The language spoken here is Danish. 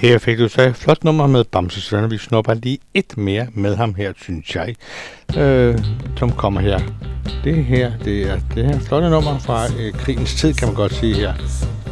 Her fik du så et flot nummer med Bamses Venner. Vi snupper lige et mere med ham her, synes jeg, som kommer her. Det her flotte nummer fra krigens tid, kan man godt sige her.